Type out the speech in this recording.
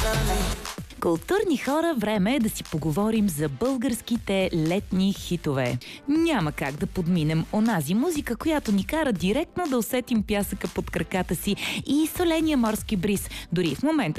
Културни хора, време е да си поговорим за българските летни хитове. Няма как да подминем онази музика, която ни кара директно да усетим пясъка под краката си и соления морски бриз. Дори в момента